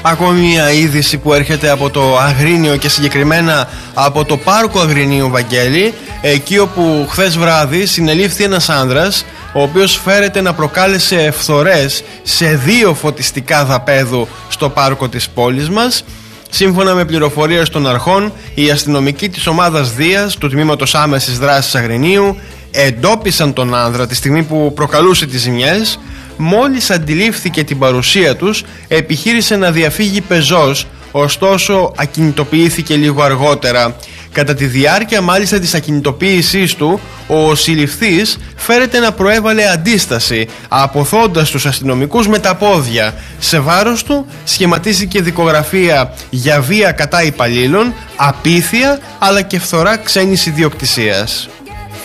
Ακόμη μια είδηση που έρχεται από το Αγρίνιο και συγκεκριμένα από το πάρκο Αγρινίου, Βαγγέλη, εκεί όπου χθες βράδυ συνελήφθη ένας άνδρας ο οποίος φέρεται να προκάλεσε φθορές σε 2 φωτιστικά δαπέδου στο πάρκο της πόλης μας. Σύμφωνα με πληροφορίες των αρχών, οι αστυνομικοί της ομάδας Δίας του Τμήματος Άμεσης Δράσης Αγρινίου εντόπισαν τον άνδρα τη στιγμή που προκαλούσε τις ζημιές. Μόλις αντιλήφθηκε την παρουσία τους, επιχείρησε να διαφύγει πεζός, ωστόσο ακινητοποιήθηκε λίγο αργότερα. Κατά τη διάρκεια μάλιστα της ακινητοποίησής του, ο συλληφθής φέρεται να προέβαλε αντίσταση, αποθώντας τους αστυνομικούς με τα πόδια. Σε βάρος του σχηματίστηκε δικογραφία για βία κατά υπαλλήλων, απίθεια αλλά και φθορά ξένης ιδιοκτησίας.